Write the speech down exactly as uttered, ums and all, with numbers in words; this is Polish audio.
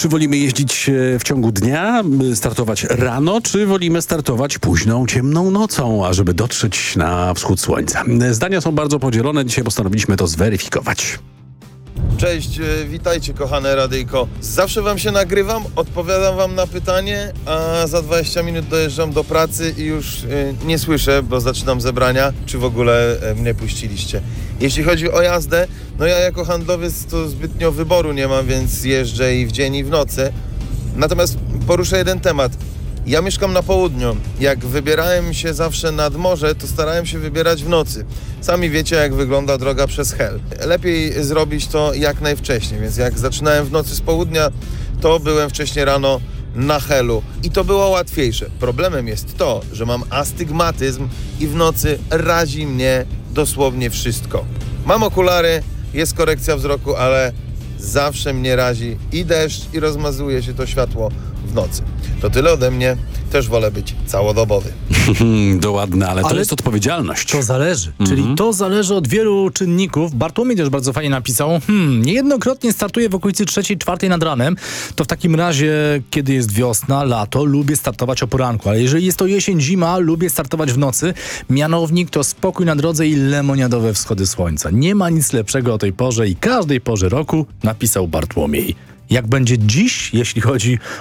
Czy wolimy jeździć w ciągu dnia, startować rano, czy wolimy startować późną, ciemną nocą, ażeby dotrzeć na wschód słońca? Zdania są bardzo podzielone. Dzisiaj postanowiliśmy to zweryfikować. Cześć, witajcie kochane radyjko. Zawsze wam się nagrywam, odpowiadam wam na pytanie, a za dwadzieścia minut dojeżdżam do pracy i już nie słyszę, bo zaczynam zebrania, czy w ogóle mnie puściliście. Jeśli chodzi o jazdę, no ja jako handlowiec to zbytnio wyboru nie mam, więc jeżdżę i w dzień, i w nocy. Natomiast poruszę jeden temat. Ja mieszkam na południu. Jak wybierałem się zawsze nad morze, to starałem się wybierać w nocy. Sami wiecie, jak wygląda droga przez Hel. Lepiej zrobić to jak najwcześniej, więc jak zaczynałem w nocy z południa, to byłem wcześniej rano na Helu i to było łatwiejsze. Problemem jest to, że mam astygmatyzm i w nocy razi mnie dosłownie wszystko. Mam okulary, jest korekcja wzroku, ale zawsze mnie razi i deszcz, i rozmazuje się to światło w nocy. To tyle ode mnie. Też wolę być całodobowy. To ładne, ale, ale to jest odpowiedzialność. To zależy. Mhm. Czyli to zależy od wielu czynników. Bartłomiej też bardzo fajnie napisał. Hmm, niejednokrotnie startuję w okolicy trzeciej, czwartej nad ranem. To w takim razie, kiedy jest wiosna, lato, lubię startować o poranku. Ale jeżeli jest to jesień, zima, lubię startować w nocy. Mianownik to spokój na drodze i lemoniadowe wschody słońca. Nie ma nic lepszego o tej porze i każdej porze roku, napisał Bartłomiej. Jak będzie dziś, jeśli chodzi